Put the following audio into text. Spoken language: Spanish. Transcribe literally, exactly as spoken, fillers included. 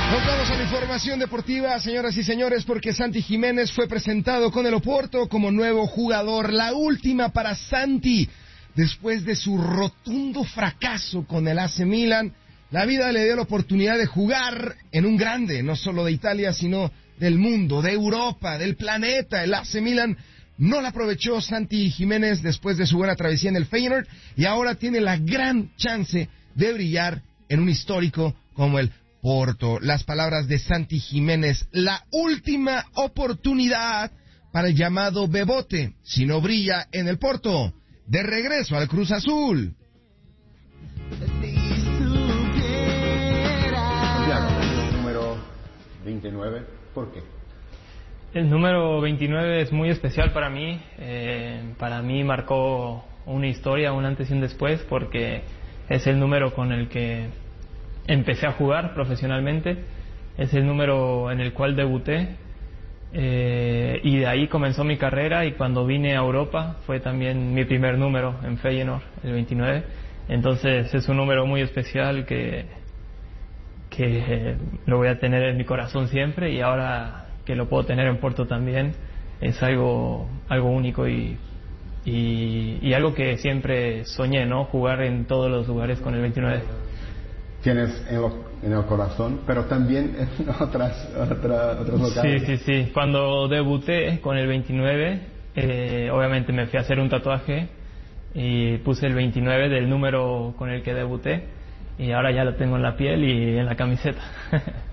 Nos vamos a la información deportiva, señoras y señores, porque Santi Jiménez fue presentado con el Oporto como nuevo jugador. La última para Santi, después de su rotundo fracaso con el A C Milan. La vida le dio la oportunidad de jugar en un grande, no solo de Italia, sino del mundo, de Europa, del planeta. El A C Milan no la aprovechó Santi Jiménez después de su buena travesía en el Feyenoord, y ahora tiene la gran chance de brillar en un histórico como el Porto. Las palabras de Santi Jiménez: la última oportunidad para el llamado Bebote. Si no brilla en el Porto, de regreso al Cruz Azul. Santiago, número veintinueve, ¿por qué? El número veintinueve es muy especial para mí. Eh, para mí marcó una historia, un antes y un después, porque es el número con el que empecé a jugar profesionalmente, es el número en el cual debuté, eh, y de ahí comenzó mi carrera, y cuando vine a Europa fue también mi primer número en Feyenoord, el veintinueve. Entonces es un número muy especial que, que eh, lo voy a tener en mi corazón siempre, y ahora que lo puedo tener en Porto también es algo, algo único y, y, y algo que siempre soñé, ¿no? Jugar en todos los lugares con el veintinueve. Tienes en, lo, en el corazón, pero también en otras, otra, otros locales. Sí, sí, sí. Cuando debuté con el veintinueve, eh, obviamente me fui a hacer un tatuaje y puse el veintinueve del número con el que debuté, y ahora ya lo tengo en la piel y en la camiseta.